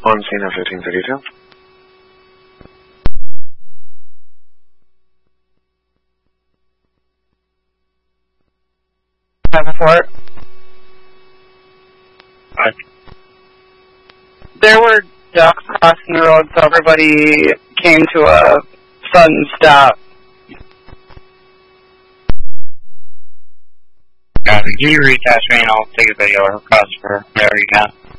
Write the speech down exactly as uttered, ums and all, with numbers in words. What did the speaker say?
On scene of fifteen thirty-two. Before. Right. There were ducks crossing the road, so everybody came to a sudden stop. Got it. Can you retouch me and I'll take a video across for whatever you got?